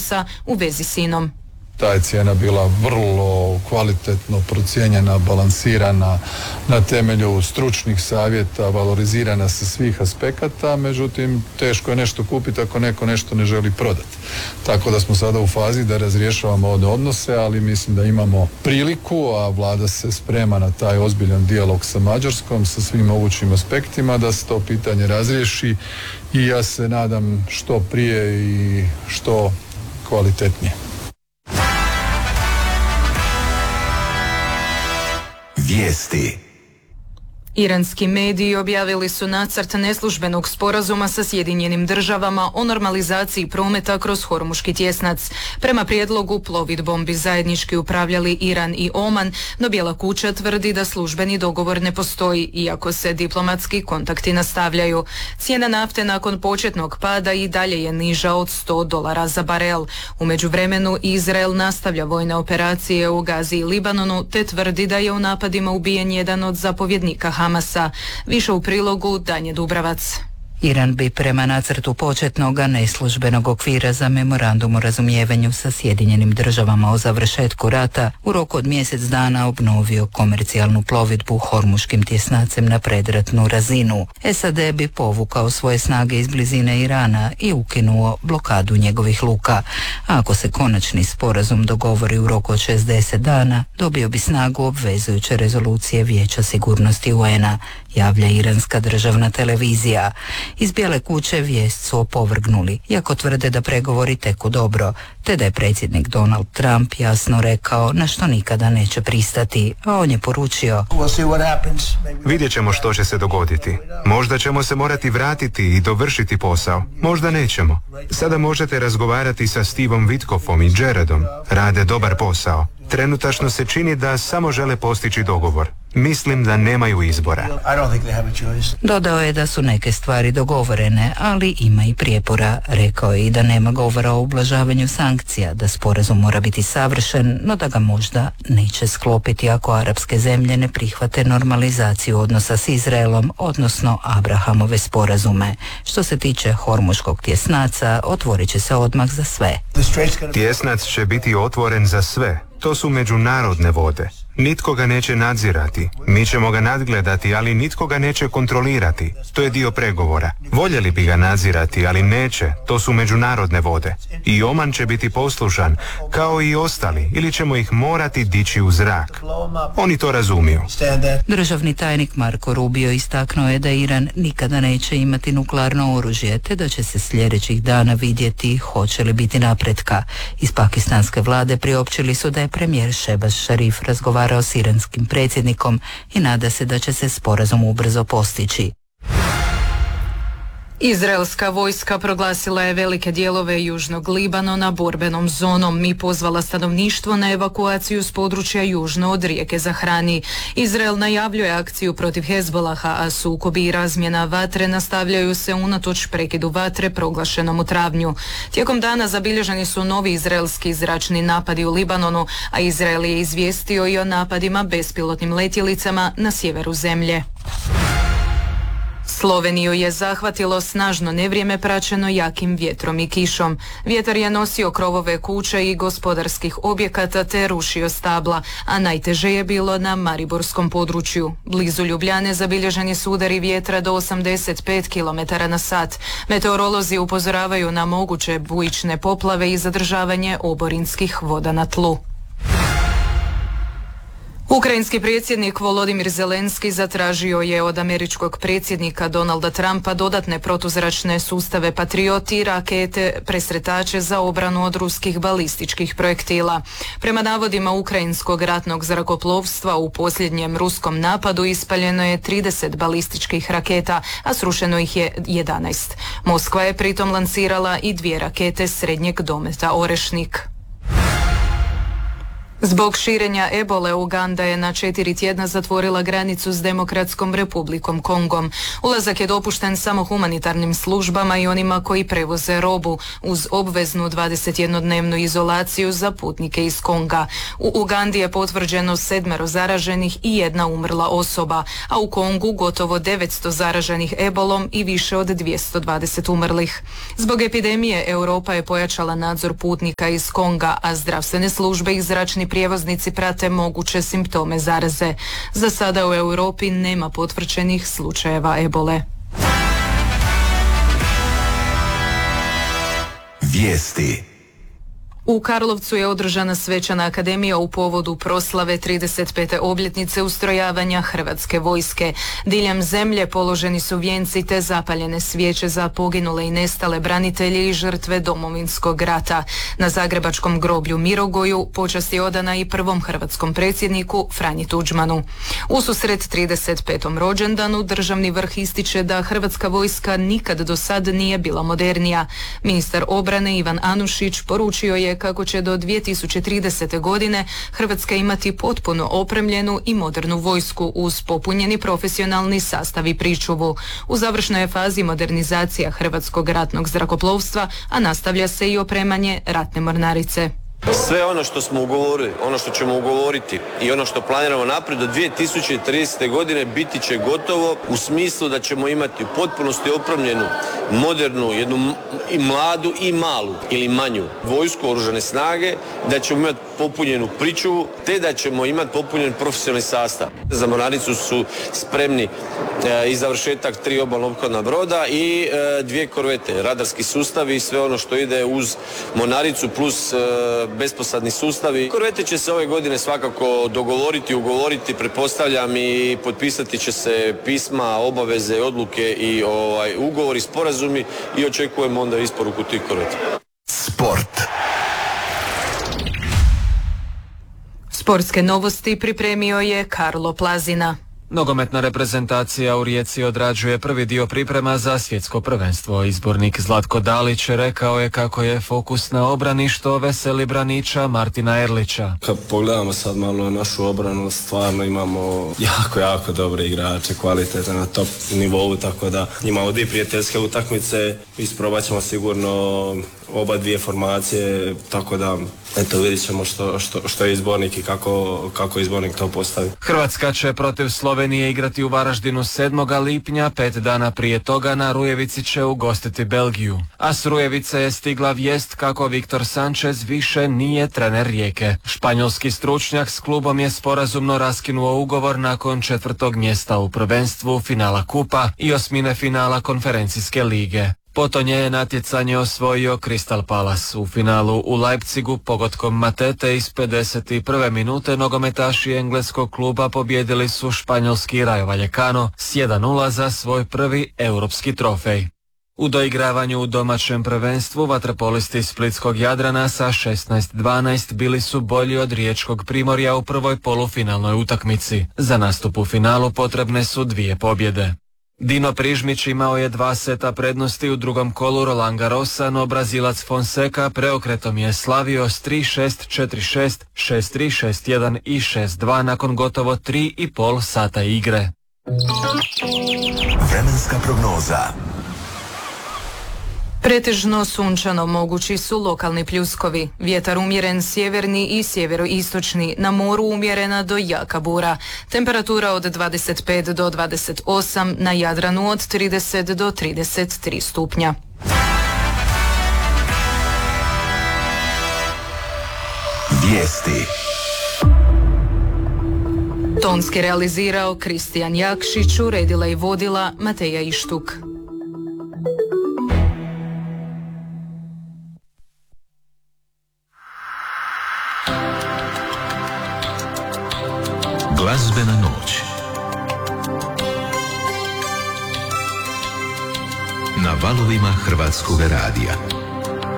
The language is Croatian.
Hamasa u vezi s INA-om. Ta je cijena bila vrlo kvalitetno procijenjena, balansirana na temelju stručnih savjeta, valorizirana sa svih aspekata, međutim teško je nešto kupiti ako neko nešto ne želi prodati. Tako da smo sada u fazi da razrješavamo ove odnose, ali mislim da imamo priliku, a vlada se sprema na taj ozbiljan dijalog sa Mađarskom, sa svim mogućim aspektima, da se to pitanje razriješi i ja se nadam što prije i što kvalitetnije. Vijesti. Iranski mediji objavili su nacrt neslužbenog sporazuma sa Sjedinjenim državama o normalizaciji prometa kroz Hormuški tjesnac. Prema prijedlogu plovidbom bi zajednički upravljali Iran i Oman, no Bijela kuća tvrdi da službeni dogovor ne postoji, iako se diplomatski kontakti nastavljaju. Cijena nafte nakon početnog pada i dalje je niža od $100 za barel. U međuvremenu Izrael nastavlja vojne operacije u Gazi i Libanonu, te tvrdi da je u napadima ubijen jedan od zapovjednika Hamasa. Više u prilogu Danje Dubravac. Iran bi prema nacrtu početnog neslužbenog okvira za memorandum o razumijevanju sa Sjedinjenim državama o završetku rata u roku od mjesec dana obnovio komercijalnu plovidbu Hormuškim tjesnacem na predratnu razinu. SAD bi povukao svoje snage iz blizine Irana i ukinuo blokadu njegovih luka. A ako se konačni sporazum dogovori u roku od 60 dana, dobio bi snagu obvezujuće rezolucije Vijeća sigurnosti UN-a, javlja iranska državna televizija. Iz Bijele kuće vijest su opovrgnuli, iako tvrde da pregovori teku dobro, te da je predsjednik Donald Trump jasno rekao na što nikada neće pristati, a on je poručio: Vidjet ćemo što će se dogoditi. Možda ćemo se morati vratiti i dovršiti posao. Možda nećemo. Sada možete razgovarati sa Stevom Witkoffom i Jaredom. Rade dobar posao. Trenutačno se čini da samo žele postići dogovor. Mislim da nemaju izbora. Dodao je da su neke stvari dogovorene, ali ima i prijepora. Rekao je i da nema govora o ublažavanju sankcija, da sporazum mora biti savršen, no da ga možda neće sklopiti ako arapske zemlje ne prihvate normalizaciju odnosa s Izraelom, odnosno Abrahamove sporazume. Što se tiče Hormuškog tjesnaca, otvorit će se odmah za sve. Tjesnac će biti otvoren za sve. To su međunarodne vode. Nitko ga neće nadzirati. Mi ćemo ga nadgledati, ali nitko ga neće kontrolirati. To je dio pregovora. Voljeli bi ga nadzirati, ali neće. To su međunarodne vode. I Oman će biti poslušan, kao i ostali, ili ćemo ih morati dići u zrak. Oni to razumiju. Državni tajnik Marko Rubio istaknuo je da Iran nikada neće imati nuklearno oružje, te da će se sljedećih dana vidjeti hoće li biti napretka. Iz pakistanske vlade priopćili su da je premijer Shehbaz Sharif razgovarao s iranskim predsjednikom i nada se da će se sporazum ubrzo postići. Izraelska vojska proglasila je velike dijelove južnog Libanona borbenom zonom i pozvala stanovništvo na evakuaciju s područja južno od rijeke Zahrani. Izrael najavljuje akciju protiv Hezbolaha, a sukobi i razmjena vatre nastavljaju se unatoč prekidu vatre proglašenom u travnju. Tijekom dana zabilježeni su novi izraelski zračni napadi u Libanonu, a Izrael je izvijestio i o napadima bespilotnim letjelicama na sjeveru zemlje. Sloveniju je zahvatilo snažno nevrijeme praćeno jakim vjetrom i kišom. Vjetar je nosio krovove kuća i gospodarskih objekata te rušio stabla, a najteže je bilo na Mariborskom području. Blizu Ljubljane zabilježeni su udari vjetra do 85 km na sat. Meteorolozi upozoravaju na moguće bujične poplave i zadržavanje oborinskih voda na tlu. Ukrajinski predsjednik Volodimir Zelenski zatražio je od američkog predsjednika Donalda Trumpa dodatne protuzračne sustave Patriot i rakete presretače za obranu od ruskih balističkih projektila. Prema navodima ukrajinskog ratnog zrakoplovstva u posljednjem ruskom napadu ispaljeno je 30 balističkih raketa, a srušeno ih je 11. Moskva je pritom lansirala i 2 rakete srednjeg dometa Orešnik. Zbog širenja ebole, Uganda je na 4 tjedna zatvorila granicu s Demokratskom republikom Kongom. Ulazak je dopušten samo humanitarnim službama i onima koji prevoze robu, uz obveznu 21-dnevnu izolaciju za putnike iz Konga. U Ugandi je potvrđeno 7 zaraženih i 1 umrla osoba, a u Kongu gotovo 900 zaraženih ebolom i više od 220 umrlih. Zbog epidemije Europa je pojačala nadzor putnika iz Konga, a zdravstvene službe i zračni prijevoznici prate moguće simptome zaraze. Za sada u Europi nema potvrđenih slučajeva ebole. Vijesti. U Karlovcu je održana svečana akademija u povodu proslave 35. obljetnice ustrojavanja Hrvatske vojske. Diljem zemlje položeni su vijenci te zapaljene svijeće za poginule i nestale branitelje i žrtve Domovinskog rata. Na zagrebačkom groblju Mirogoju počast je odana i prvom hrvatskom predsjedniku Franji Tuđmanu. Ususret 35. rođendanu državni vrh ističe da Hrvatska vojska nikad do sad nije bila modernija. Ministar obrane Ivan Anušić poručio je kako će do 2030. godine Hrvatska imati potpuno opremljenu i modernu vojsku uz popunjeni profesionalni sastav i pričuvu. U završnoj je fazi modernizacija hrvatskog ratnog zrakoplovstva, a nastavlja se i opremanje ratne mornarice. Sve ono što smo ugovorili, ono što ćemo ugovoriti i ono što planiramo naprijed do 2030. godine biti će gotovo u smislu da ćemo imati u potpunosti opremljenu, modernu, jednu i mladu i malu ili manju vojsku, oružane snage, da ćemo imati popunjenu pričuvu te da ćemo imati popunjen profesionalni sastav. Za mornaricu su spremni i završetak 3 obalna ophodna broda i 2 korvete, radarski sustavi i sve ono što ide uz mornaricu plus besposadni sustavi. Korvete će se ove godine svakako dogovoriti, ugovoriti, pretpostavljam, i potpisati će se pisma, obaveze, odluke i ugovori, sporazumi i očekujemo onda isporuku tih korveta. Sport. Sportske novosti pripremio je Karlo Plazina. Nogometna reprezentacija u Rijeci odrađuje prvi dio priprema za svjetsko prvenstvo. Izbornik Zlatko Dalić rekao je kako je fokus na obrani, što veseli braniča Martina Erlića. Kad pogledamo sad malo našu obranu, stvarno imamo jako dobre igrače, kvalitete na top nivou, tako da imamo 2 prijateljske utakmice, isprobat ćemo sigurno oba 2 formacije, tako da eto, vidjet ćemo što je izbornik i kako izbornik to postavi. Hrvatska će protiv Slovenije igrati u Varaždinu 7. lipnja, 5 dana prije toga na Rujevici će ugostiti Belgiju. A s Rujevice je stigla vijest kako Viktor Sanchez više nije trener Rijeke. Španjolski stručnjak s klubom je sporazumno raskinuo ugovor nakon 4. mjesta u prvenstvu, finala kupa i 8. finala konferencijske lige. Potonje je natjecanje osvojio Crystal Palace. U finalu u Leipzigu pogodkom Matete iz 51. minute nogometaši engleskog kluba pobjedili su španjolski Rayo Vallecano s 1:0 za svoj prvi europski trofej. U doigravanju u domaćem prvenstvu vaterpolisti splitskog Jadrana sa 16-12 bili su bolji od riječkog Primorja u prvoj polufinalnoj utakmici. Za nastup u finalu potrebne su 2 pobjede. Dino Prižmić imao je 2 seta prednosti u drugom kolu Roland Garrosa, no Brazilac Fonseca preokretom je slavio s 3-6, 4-6, 6-3, 6-1 i 6-2 nakon gotovo 3,5 sata igre. Vremenska prognoza. Pretežno sunčano, mogući su lokalni pljuskovi. Vjetar umjeren sjeverni i sjeveroistočni, na moru umjerena do jaka bura. Temperatura od 25 do 28, na Jadranu od 30 do 33 stupnja. Vijesti. Tonski realizirao Kristijan Jakšić, uredila i vodila Mateja Ištuk. Glazbena noć. Na valovima Hrvatskog radija.